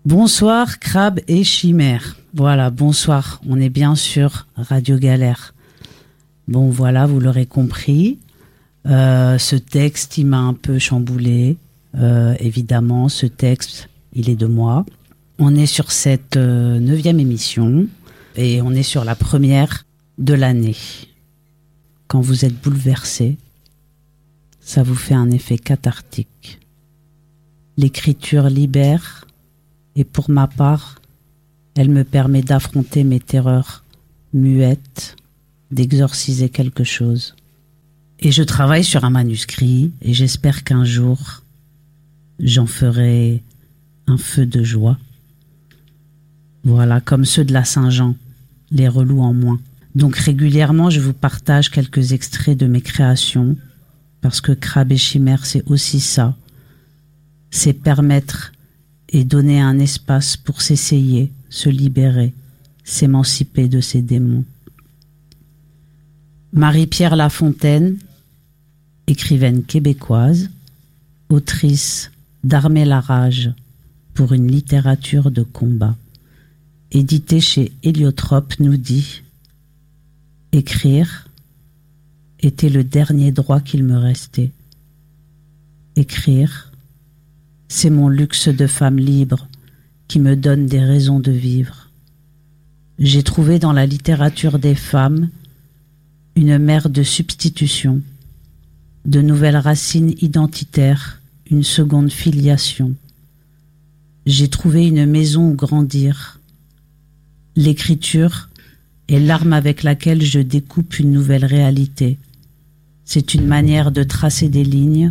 Bonsoir, crabe et chimère. Voilà, bonsoir. On est bien sur Radio Galère. Bon, voilà, vous l'aurez compris. Ce texte, il m'a un peu chamboulé. Évidemment, ce texte, il est de moi. On est sur cette 9e émission et on est sur la première de l'année. Quand vous êtes bouleversé, ça vous fait un effet cathartique. L'écriture libère et pour ma part, elle me permet d'affronter mes terreurs muettes, d'exorciser quelque chose. Et je travaille sur un manuscrit et j'espère qu'un jour, j'en ferai un feu de joie. Voilà, comme ceux de la Saint-Jean, les relous en moins. Donc régulièrement, je vous partage quelques extraits de mes créations, parce que Crabe et Chimère, c'est aussi ça. C'est permettre et donner un espace pour s'essayer, se libérer, s'émanciper de ses démons. Marie-Pierre Lafontaine, écrivaine québécoise, autrice d'Armer la rage pour une littérature de combat, édité chez Héliotrope, nous dit « Écrire était le dernier droit qu'il me restait. Écrire, c'est mon luxe de femme libre qui me donne des raisons de vivre. J'ai trouvé dans la littérature des femmes une mère de substitution, de nouvelles racines identitaires, une seconde filiation. J'ai trouvé une maison où grandir. L'écriture est l'arme avec laquelle je découpe une nouvelle réalité. C'est une manière de tracer des lignes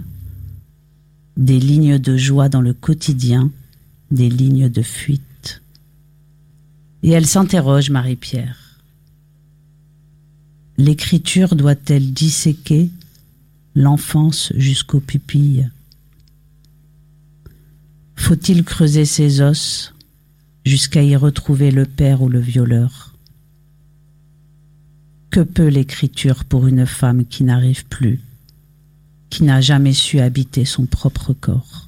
de joie dans le quotidien, des lignes de fuite. » Et elle s'interroge, Marie-Pierre. L'écriture doit-elle disséquer l'enfance jusqu'aux pupilles? Faut-il creuser ses os jusqu'à y retrouver le père ou le violeur? Que peut l'écriture pour une femme qui n'arrive plus, qui n'a jamais su habiter son propre corps?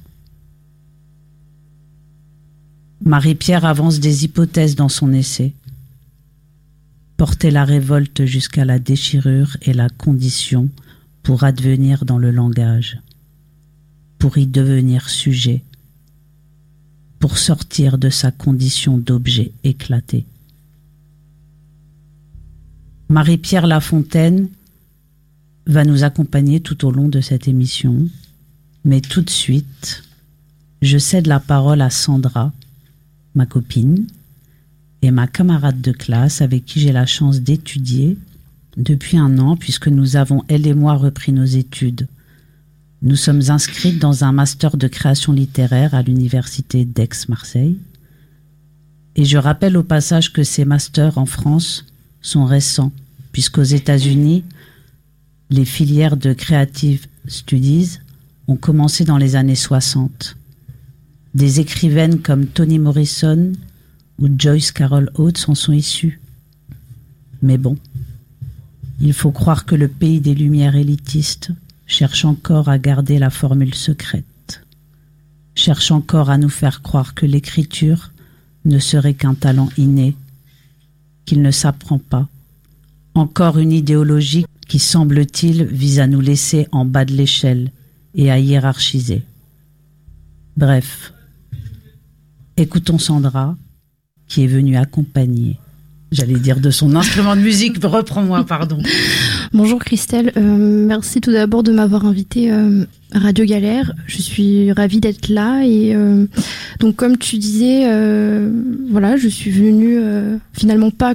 Marie-Pierre avance des hypothèses dans son essai. Porter la révolte jusqu'à la déchirure est la condition pour advenir dans le langage, pour y devenir sujet, pour sortir de sa condition d'objet éclaté. Marie-Pierre Lafontaine va nous accompagner tout au long de cette émission, mais tout de suite, je cède la parole à Sandra, ma copine, et ma camarade de classe avec qui j'ai la chance d'étudier depuis 1 an, puisque nous avons, elle et moi, repris nos études. Nous sommes inscrites dans un master de création littéraire à l'université d'Aix-Marseille. Et je rappelle au passage que ces masters en France sont récents, puisqu'aux États-Unis, les filières de Creative Studies ont commencé dans les années 60. Des écrivaines comme Toni Morrison ou Joyce Carol Oates en sont issues. Mais bon, il faut croire que le pays des lumières élitistes cherche encore à garder la formule secrète, cherche encore à nous faire croire que l'écriture ne serait qu'un talent inné, qu'il ne s'apprend pas. Encore une idéologie qui, semble-t-il, vise à nous laisser en bas de l'échelle et à hiérarchiser. Bref, écoutons Sandra, qui est venue accompagner, j'allais dire de son instrument de musique, reprends-moi, pardon. Bonjour Christelle, merci tout d'abord de m'avoir invitée à Radio Galère. Je suis ravie d'être là et donc comme tu disais, voilà, je suis venue finalement pas